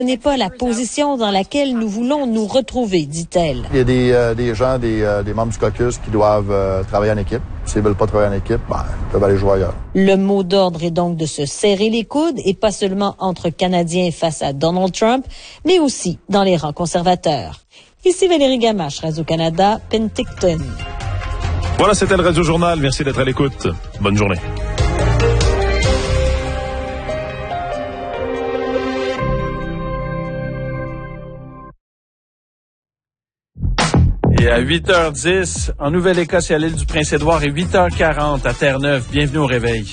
Ce n'est pas la position dans laquelle nous voulons nous retrouver, dit-elle. Il y a des gens, des membres du caucus qui doivent travailler en équipe. S'ils veulent pas travailler en équipe, ils peuvent aller jouer ailleurs. Le mot d'ordre est donc de se serrer les coudes, et pas seulement entre Canadiens face à Donald Trump, mais aussi dans les rangs conservateurs. Ici Valérie Gamache, Radio-Canada, Penticton. Voilà, c'était le Radio Journal. Merci d'être à l'écoute. Bonne journée. Et à 8h10, en Nouvelle-Écosse et à l'île du Prince-Édouard, et 8h40 à Terre-Neuve. Bienvenue au réveil.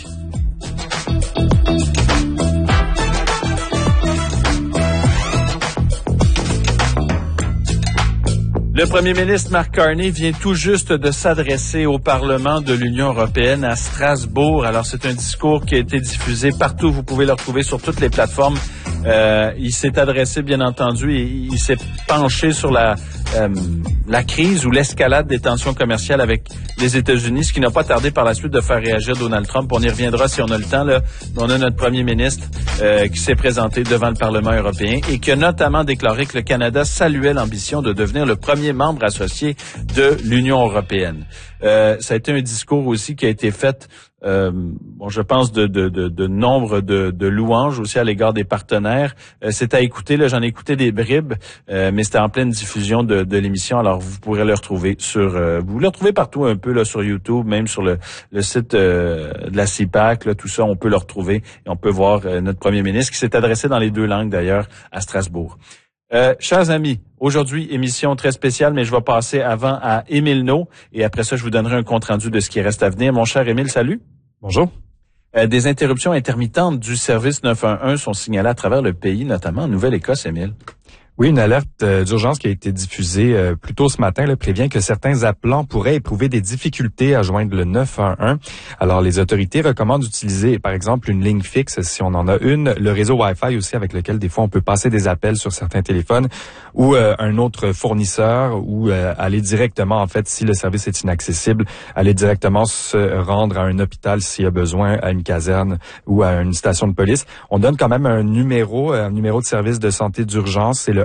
Le premier ministre Mark Carney vient tout juste de s'adresser au Parlement de l'Union européenne à Strasbourg. Alors, c'est un discours qui a été diffusé partout. Vous pouvez le retrouver sur toutes les plateformes. Il s'est adressé, bien entendu, et il s'est penché sur la crise ou l'escalade des tensions commerciales avec les États-Unis, ce qui n'a pas tardé par la suite de faire réagir Donald Trump. On y reviendra si on a le temps. Là, on a notre premier ministre qui s'est présenté devant le Parlement européen et qui a notamment déclaré que le Canada saluait l'ambition de devenir le premier membre associé de l'Union européenne. Ça a été un discours aussi qui a été fait, je pense, de nombre de louanges aussi à l'égard des partenaires. C'est à écouter, là, j'en ai écouté des bribes, mais c'était en pleine diffusion de l'émission. Alors, vous pourrez le retrouver vous le retrouvez partout un peu, là, sur YouTube, même sur le site de la CIPAC, là, tout ça, on peut le retrouver et on peut voir notre premier ministre qui s'est adressé dans les deux langues, d'ailleurs, à Strasbourg. Chers amis, aujourd'hui, émission très spéciale, mais je vais passer avant à Émile Naud et après ça, je vous donnerai un compte-rendu de ce qui reste à venir. Mon cher Émile, salut. Bonjour. Des interruptions intermittentes du service 911 sont signalées à travers le pays, notamment en Nouvelle-Écosse, Émile. Oui, une alerte d'urgence qui a été diffusée plus tôt ce matin prévient que certains appelants pourraient éprouver des difficultés à joindre le 911. Alors, les autorités recommandent d'utiliser, par exemple, une ligne fixe, si on en a une, le réseau Wi-Fi aussi, avec lequel des fois on peut passer des appels sur certains téléphones, ou un autre fournisseur, ou aller directement, en fait, si le service est inaccessible, aller directement se rendre à un hôpital s'il y a besoin, à une caserne ou à une station de police. On donne quand même un numéro de service de santé d'urgence, c'est le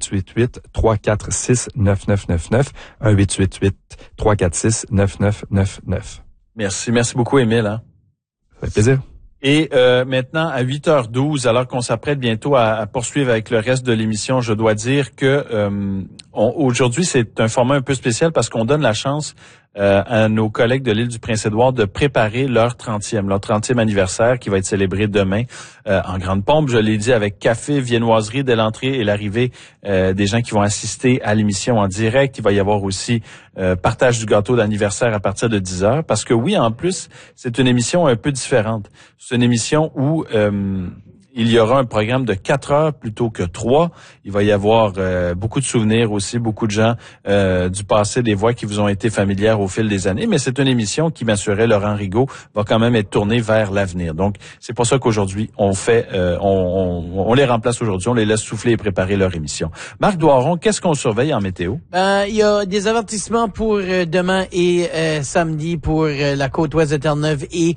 1-888-346-9999, 1-888-346-9999. Merci beaucoup, Émile. Hein? Ça fait plaisir. Et maintenant, à 8h12, alors qu'on s'apprête bientôt à poursuivre avec le reste de l'émission, je dois dire que aujourd'hui, c'est un format un peu spécial parce qu'on donne la chance à nos collègues de l'île du Prince-Édouard de préparer leur 30e anniversaire qui va être célébré demain en grande pompe. Je l'ai dit, avec café, viennoiserie dès l'entrée et l'arrivée des gens qui vont assister à l'émission en direct. Il va y avoir aussi partage du gâteau d'anniversaire à partir de 10h. Parce que oui, en plus, c'est une émission un peu différente. C'est une émission où il y aura un programme de 4 heures plutôt que 3. Il va y avoir beaucoup de souvenirs aussi, beaucoup de gens du passé, des voix qui vous ont été familières au fil des années. Mais c'est une émission qui, m'assurait Laurent Rigaud, va quand même être tournée vers l'avenir. Donc, c'est pour ça qu'aujourd'hui, on les remplace aujourd'hui, on les laisse souffler et préparer leur émission. Marc Doiron, qu'est-ce qu'on surveille en météo? Il y a des avertissements pour demain et samedi pour la côte ouest de Terre-Neuve et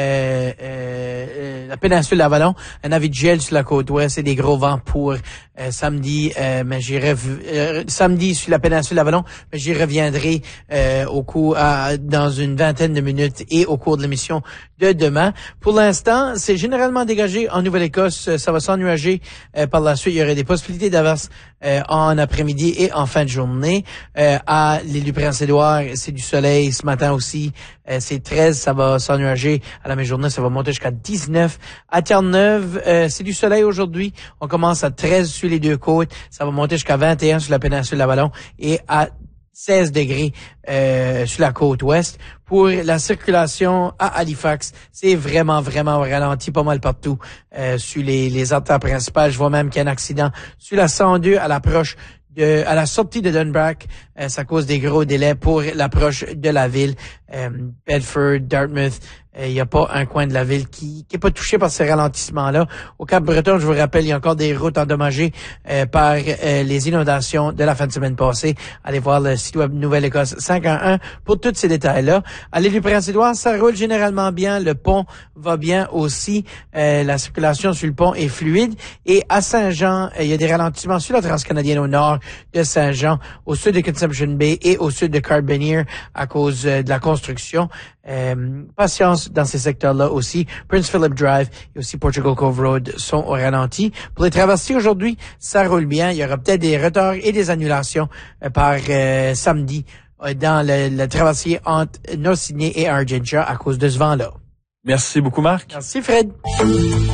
la péninsule d'Avalon. Un avis de gel sur la côte ouest et des gros vents pour samedi, mais samedi sur la péninsule d'Avalon, mais j'y reviendrai dans une vingtaine de minutes et au cours de l'émission de demain. Pour l'instant, c'est généralement dégagé en Nouvelle-Écosse. Ça va s'ennuager par la suite. Il y aurait des possibilités d'averses en après-midi et en fin de journée. À l'île du Prince-Édouard, c'est du soleil ce matin aussi. C'est 13, ça va s'ennuager. À la mi-journée, ça va monter jusqu'à 19. À Terre-Neuve, c'est du soleil aujourd'hui. On commence à 13 sur les deux côtes. Ça va monter jusqu'à 21 sur la péninsule d'Avalon et à 16 degrés sur la côte ouest. Pour la circulation à Halifax, c'est vraiment ralenti pas mal partout sur les artères principales. Je vois même qu'il y a un accident sur la 102 à la sortie de Dunbrack. Ça cause des gros délais pour l'approche de la ville. Bedford, Dartmouth. Il n'y a pas un coin de la ville qui est pas touché par ces ralentissements-là. Au Cap-Breton, je vous rappelle, il y a encore des routes endommagées par les inondations de la fin de semaine passée. Allez voir le site web Nouvelle-Écosse 511 pour tous ces détails-là. À l'île du Prince-Édouard, ça roule généralement bien. Le pont va bien aussi. La circulation sur le pont est fluide. Et à Saint-Jean, il y a des ralentissements sur la transcanadienne au nord de Saint-Jean, au sud de Conception Bay et au sud de Carbonear à cause de la construction. Patience dans ces secteurs-là aussi. Prince Philip Drive et aussi Portugal Cove Road sont au ralenti. Pour les traversiers aujourd'hui, ça roule bien. Il y aura peut-être des retards et des annulations par samedi dans le traversier entre North Sydney et Argentia à cause de ce vent-là. Merci beaucoup, Marc. Merci, Fred.